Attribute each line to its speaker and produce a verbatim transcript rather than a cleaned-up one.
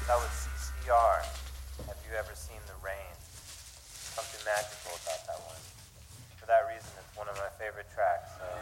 Speaker 1: That was C C R. Have you ever seen the rain? Something magical about that one. For that reason, it's one of my favorite tracks. So